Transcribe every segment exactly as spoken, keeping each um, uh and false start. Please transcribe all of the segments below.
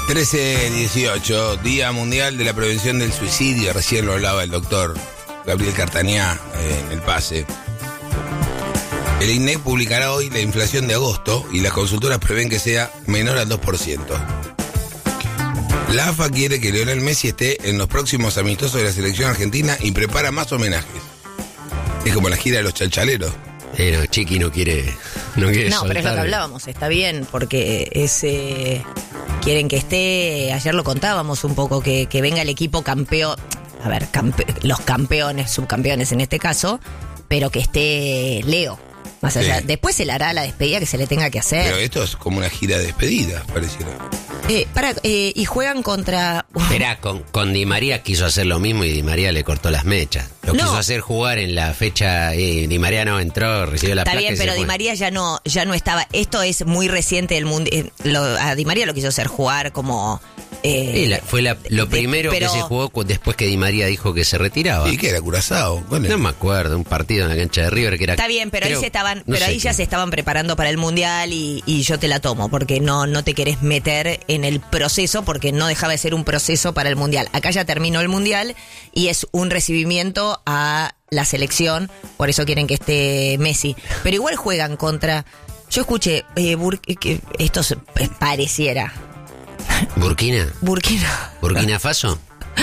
trece dieciocho, Día Mundial de la Prevención del Suicidio. Recién lo hablaba el doctor Gabriel Cartañá eh, en el pase. El I N E C publicará hoy la inflación de agosto y las consultoras prevén que sea menor al dos por ciento. La A F A quiere que Lionel Messi esté en los próximos amistosos de la selección argentina y prepara más homenajes. Es como la gira de los chalchaleros. Pero Chiqui no quiere No, quiere no pero es lo que soltar. hablábamos, está bien, porque ese quieren que esté, ayer lo contábamos un poco, que, que venga el equipo campeón, a ver, campe, los campeones, subcampeones en este caso, pero que esté Leo. Más allá. Sí. Después se le hará la despedida que se le tenga que hacer. Pero esto es como una gira de despedida, pareciera. Eh, para, eh, y juegan contra... Esperá, con, con Di María quiso hacer lo mismo y Di María le cortó las mechas. Lo No. quiso hacer jugar en la fecha, eh, Di María no entró, recibió la Está placa bien, y se pero fue. Di María ya no, ya no estaba. Esto es muy reciente del mundo. eh, lo- A Di María lo quiso hacer jugar como... eh, Sí, la- fue la- lo de- primero pero- que se jugó cu- después que Di María dijo que se retiraba. ¿Y qué era? ¿Curazao? ¿Cuál era? No me acuerdo, un partido en la cancha de River que era... Está bien, pero creo- ahí se estaban, no pero sé ahí ya qué. se estaban preparando para el mundial y, y yo te la tomo porque no, no te querés meter en el proceso porque no dejaba de ser un proceso para el mundial. Acá ya terminó el mundial y es un recibimiento a la selección, por eso quieren que esté Messi. Pero igual juegan contra. Yo escuché eh, Bur- que esto se- eh, pareciera ¿Burkina? Burkina ¿Burkina Faso?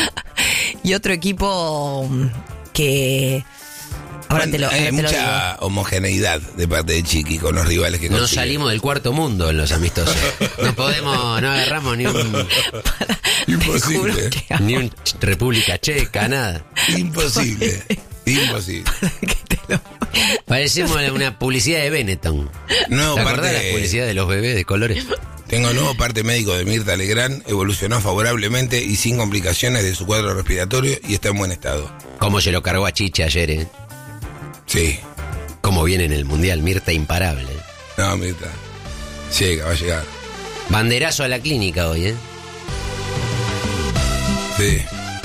y otro equipo mm, que ahora te lo, Hay ahora te lo digo. mucha homogeneidad de parte de Chiqui con los rivales que No consigue. salimos del cuarto mundo en los amistosos. No podemos, no agarramos ni un, Imposible. Juro que- ni un ch- República Checa, nada. Imposible. Imposible. que te lo- Parecemos una publicidad de Benetton. Nuevo ¿Te acordás parte de la publicidad de los bebés de colores? Tengo nuevo parte médico de Mirta Legrand, evolucionó favorablemente y sin complicaciones de su cuadro respiratorio y está en buen estado. Cómo se lo cargó a Chiche ayer, ¿eh? Sí. Cómo viene en el Mundial, Mirta imparable. No, Mirta. Llega, va a llegar. Banderazo a la clínica hoy, ¿eh? Sí.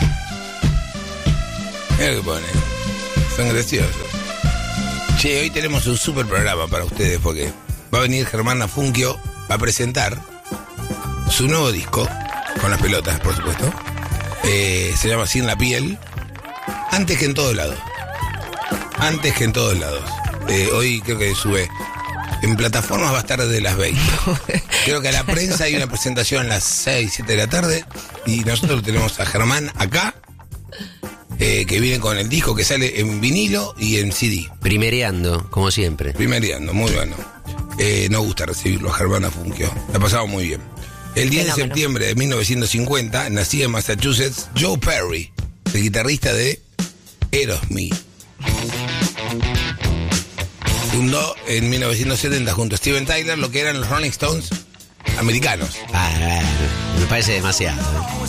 Mira lo que pone. Son graciosos. Che, hoy tenemos un super programa para ustedes porque va a venir Germán Afunquio a presentar su nuevo disco, con las pelotas, por supuesto. Eh, se llama Sin la Piel. Antes que en todos lados. Antes que en todos lados. Eh, hoy creo que sube. En plataformas va a estar desde las veinte. Creo que a la prensa hay una presentación a las seis, siete de la tarde. Y nosotros tenemos a Germán acá. Eh, que viene con el disco que sale en vinilo y en C D. Primereando, como siempre. Primereando, muy bueno. Eh, nos gusta recibirlo a Germán Afunquio. La pasamos muy bien. El diez de Fenómeno. septiembre de mil novecientos cincuenta nacía en Massachusetts Joe Perry, el guitarrista de Aerosmith. Fundó en mil novecientos setenta junto a Steven Tyler lo que eran los Rolling Stones americanos. Ah, me parece demasiado. ¿eh?